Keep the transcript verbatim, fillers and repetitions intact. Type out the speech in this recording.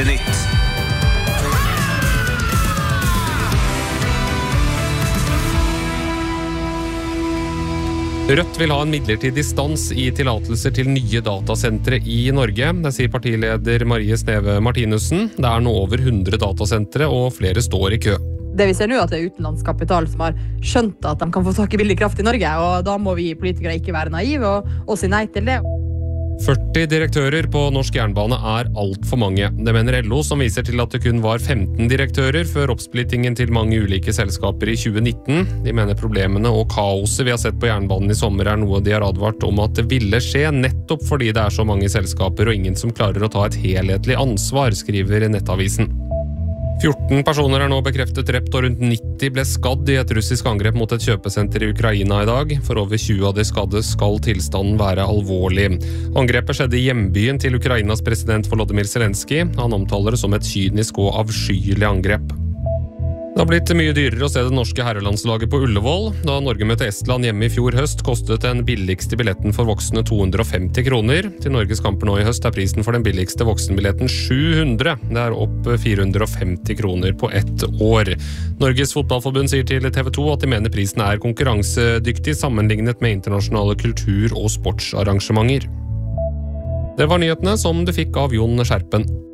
Dette nytt. Rødt vil ha en midlertidig stans i tillatelser til nye datasentre i Norge. Det sier partileder Marie Sneve Martinussen. Det er nå over hundre datasentre, og flere står i kø. Det vi ser nå er at det er utenlandsk kapital som har skjønt at de kan få tak i billig kraft i Norge, og da må vi politikere ikke være naive og, og si nei til det. førti direktører på norsk jernbane er alt for mange. Det mener L O, som viser til at det kun var femten direktører før oppsplittingen til mange ulike selskaper i tjue nitten. De mener problemene og kaoset vi har sett på jernbanen i sommer er noe de har advart om at det ville skje, nettopp fordi det er så mange selskaper og ingen som klarer å ta et helhetlig ansvar, skriver Nettavisen. fjorten personer er nå bekreftet drept, og rundt nitti ble skadd i et russisk angrep mot et kjøpesenter i Ukraina i dag. For over tjue av de skadde skal tilstanden være alvorlig. Angrepet skjedde i hjembyen til Ukrainas president Volodymyr Zelensky. Han omtaler det som et kynisk og avskyelig angrep. Det har blitt mye dyrere å se det norske herrelandslaget på Ullevål. Da Norge møtte Estland hjemme i fjor høst, kostet den billigste billetten for voksne to hundre og femti kroner. Til Norges kamper nå i høst er prisen for den billigste voksenbilletten sju hundre. Det er opp fire hundre og femti kroner på ett år. Norges fotballforbund sier til T V to at de mener prisen er konkurransedyktig sammenlignet med internasjonale kultur- og sportsarrangementer. Det var nyhetene som du fikk av Jon Skjerpen.